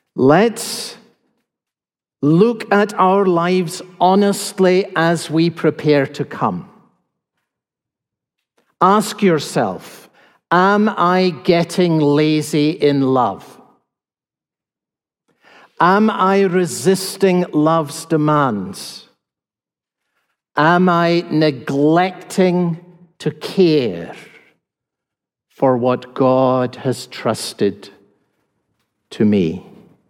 Let's look at our lives honestly as we prepare to come. Ask yourself, am I getting lazy in love? Am I resisting love's demands? Am I neglecting to care for what God has trusted to me?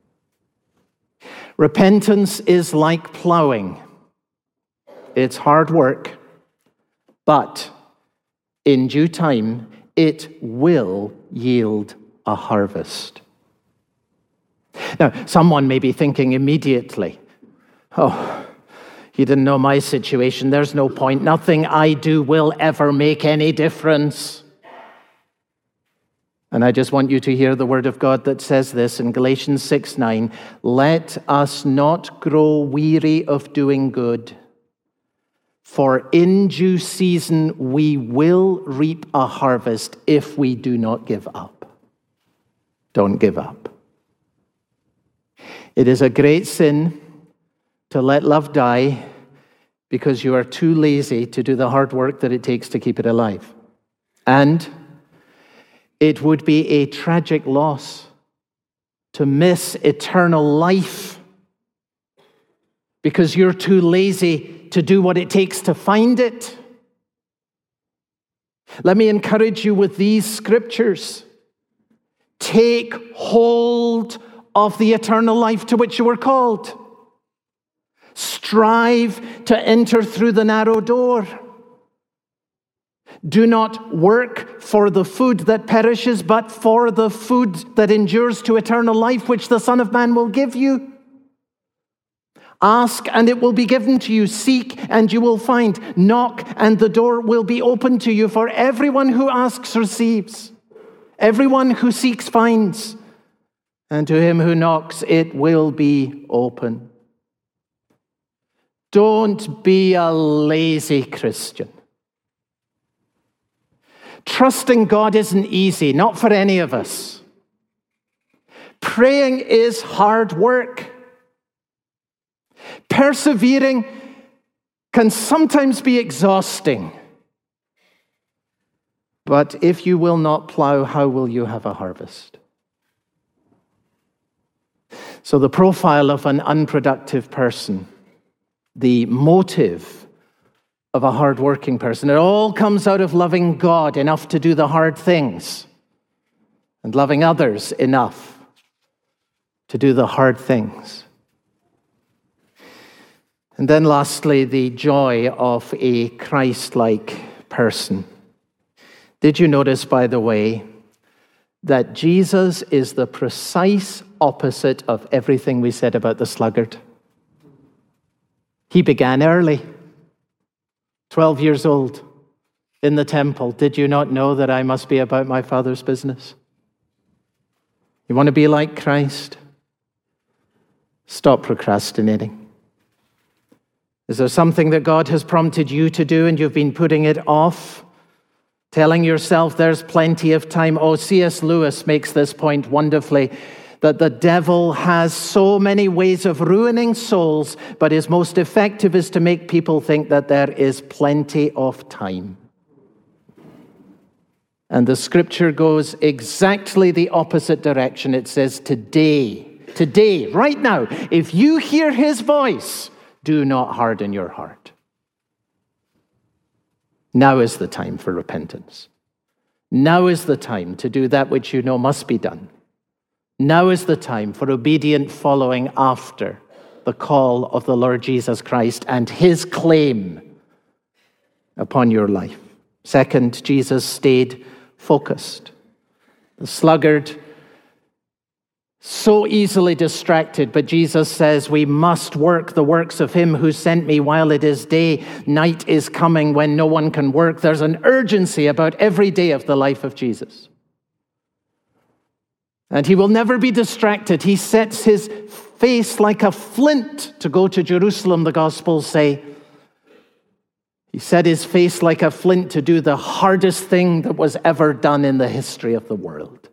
Repentance is like plowing. It's hard work, but in due time, it will yield a harvest. Now, someone may be thinking immediately, oh, you didn't know my situation. There's no point. Nothing I do will ever make any difference. And I just want you to hear the word of God that says this in Galatians 6:9. Let us not grow weary of doing good, for in due season we will reap a harvest if we do not give up. Don't give up. It is a great sin to let love die because you are too lazy to do the hard work that it takes to keep it alive. And it would be a tragic loss to miss eternal life because you're too lazy to do what it takes to find it. Let me encourage you with these scriptures. Take hold of the eternal life to which you were called. Strive to enter through the narrow door. Do not work for the food that perishes, but for the food that endures to eternal life, which the Son of Man will give you. Ask, and it will be given to you. Seek, and you will find. Knock, and the door will be opened to you. For everyone who asks receives. Everyone who seeks finds. And to him who knocks, it will be open. Don't be a lazy Christian. Trusting God isn't easy, not for any of us. Praying is hard work. Persevering can sometimes be exhausting. But if you will not plow, how will you have a harvest? So the profile of an unproductive person, the motive of a hard-working person, it all comes out of loving God enough to do the hard things and loving others enough to do the hard things. And then lastly, the joy of a Christ-like person. Did you notice, by the way, that Jesus is the precise opposite of everything we said about the sluggard? He began early, 12 years old, in the temple. Did you not know that I must be about my Father's business? You want to be like Christ? Stop procrastinating. Is there something that God has prompted you to do and you've been putting it off? Telling yourself there's plenty of time. Oh, C.S. Lewis makes this point wonderfully, that the devil has so many ways of ruining souls, but his most effective is to make people think that there is plenty of time. And the scripture goes exactly the opposite direction. It says, today, right now, if you hear his voice, do not harden your heart. Now is the time for repentance. Now is the time to do that which you know must be done. Now is the time for obedient following after the call of the Lord Jesus Christ and his claim upon your life. Second, Jesus stayed focused. The sluggard, so easily distracted, but Jesus says we must work the works of him who sent me while it is day. Night is coming when no one can work. There's an urgency about every day of the life of Jesus. And he will never be distracted. He sets his face like a flint to go to Jerusalem, the Gospels say. He set his face like a flint to do the hardest thing that was ever done in the history of the world.